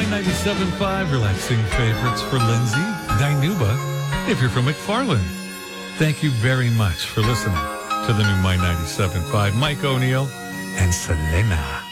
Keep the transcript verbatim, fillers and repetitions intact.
ninety-seven point five, relaxing favorites for Lindsay, Dinuba, if you're from McFarland. Thank you very much for listening to the new My ninety-seven point five. Mike O'Neill and Selena.